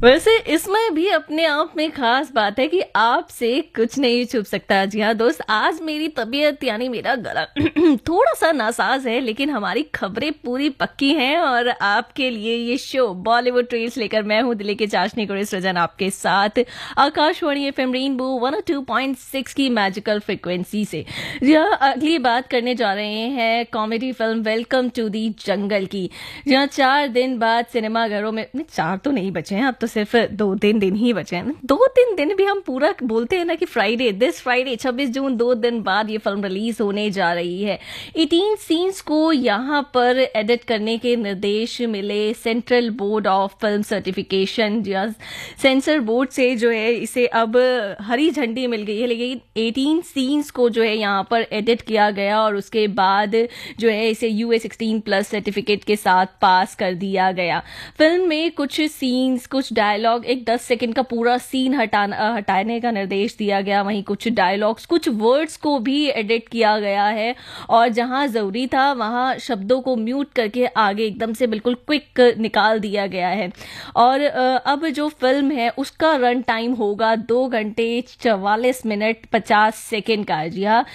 वैसे इसमें भी अपने आप में खास बात है कि आपसे कुछ नहीं छुप सकता। जी हाँ दोस्त, आज मेरी तबीयत यानी मेरा गला थोड़ा सा नासाज है, लेकिन हमारी खबरें पूरी पक्की हैं और आपके लिए ये शो बॉलीवुड ट्रेल्स लेकर मैं हूँ दिल्ली के चाशनी को सृजन आपके साथ आकाशवाणी एफएम रेनबो 102.6 की मैजिकल फ्रिक्वेंसी से। जी हाँ, अगली बात करने जा रहे हैं comedy film welcome to the जंगल की। जहाँ 4 दिन बाद सिनेमाघरों में, नहीं 4 तो नहीं बचे हैं, अब तो सिर्फ 2-3 दिन ही बचे हैं। 2-3 दिन भी हम पूरा बोलते हैं ना कि फ्राइडे, दिस फ्राइडे 26 जून, 2 दिन बाद ये फिल्म रिलीज होने जा रही है। 18 सीन्स को यहाँ पर एडिट करने के निर्देश मिले central board of film certification, sensor board से जो है इसे अब हरी झंडी मिल गई है। लेकिन 18 सीन्स को जो है यहाँ पर एडिट किया गया और उसके बाद जो है इसे UA16+ सर्टिफिकेट के साथ पास कर दिया गया। फिल्म में कुछ सीन्स, कुछ डायलॉग, एक 10 सेकंड का पूरा सीन हटाने का निर्देश दिया गया। वहीं कुछ डायलॉग्स, कुछ वर्ड्स को भी एडिट किया गया है और जहां जरूरी था वहां शब्दों को म्यूट करके आगे एकदम से बिल्कुल क्विक निकाल दिया गया है। और अब जो फिल्म है उसका रन टाइम होगा 2 घंटे 44 मिनट 50 सेकेंड का। जी हाँ,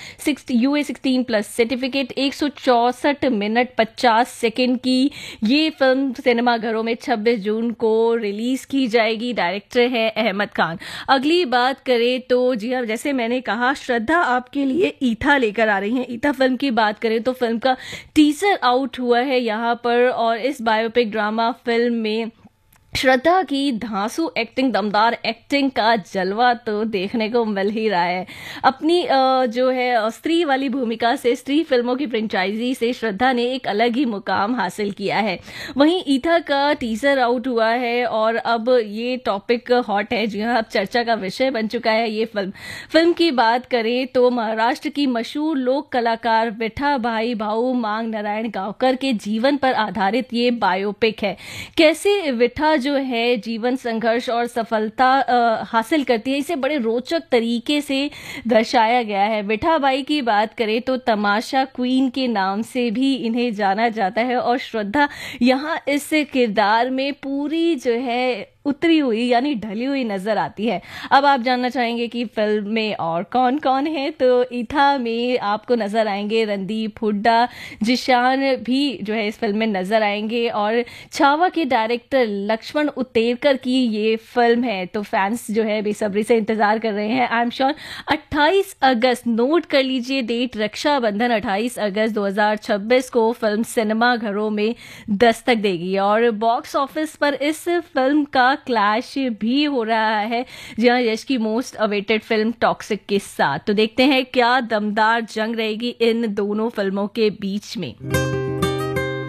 UA16+ सर्टिफिकेट 164 मिनट 50 सेकेंड की ये फिल्म सिनेमाघरों में 26 जून को रिलीज की जाएगी। डायरेक्टर है अहमद खान। अगली बात करें तो जी हाँ, जैसे मैंने कहा, श्रद्धा आपके लिए ईथा लेकर आ रही हैं। ईथा फिल्म की बात करें तो फिल्म का टीजर आउट हुआ है यहाँ पर और इस बायोपिक ड्रामा फिल्म में श्रद्धा की धांसू एक्टिंग, दमदार एक्टिंग का जलवा तो देखने को मिल ही रहा है। अपनी जो है स्त्री वाली भूमिका से, स्त्री फिल्मों की फ्रेंचाइजी से श्रद्धा ने एक अलग ही मुकाम हासिल किया है। वहीं ईथा का टीजर आउट हुआ है और अब ये टॉपिक हॉट है। जी हाँ, अब चर्चा का विषय बन चुका है ये फिल्म की बात करें तो महाराष्ट्र की मशहूर लोक कलाकार विठाबाई भाऊ मांग नारायण गांवकर के जीवन पर आधारित ये बायोपिक है। कैसे विठा जो है जीवन संघर्ष और सफलता हासिल करती है, इसे बड़े रोचक तरीके से दर्शाया गया है। विठाबाई की बात करें तो तमाशा क्वीन के नाम से भी इन्हें जाना जाता है और श्रद्धा यहाँ इस किरदार में पूरी जो है उतरी हुई यानी ढली हुई नजर आती है। अब आप जानना चाहेंगे कि फिल्म में और कौन कौन है, तो ईथा में आपको नजर आएंगे रणदीप हुड्डा, जिशान भी जो है इस फिल्म में नजर आएंगे और छावा के डायरेक्टर लक्ष्मण उतेरकर की ये फिल्म है। तो फैंस जो है बेसब्री से इंतजार कर रहे हैं। I am sure 28 August, note कर लीजिए डेट, रक्षाबंधन 28 अगस्त 2026 को फिल्म सिनेमाघरों में दस्तक देगी और बॉक्स ऑफिस पर इस फिल्म का क्लैश भी हो रहा है जहां यश की मोस्ट अवेटेड फिल्म टॉक्सिक के साथ। तो देखते हैं क्या दमदार जंग रहेगी इन दोनों फिल्मों के बीच में।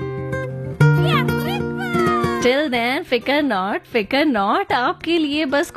टिल देन फिकर नॉट आपके लिए बस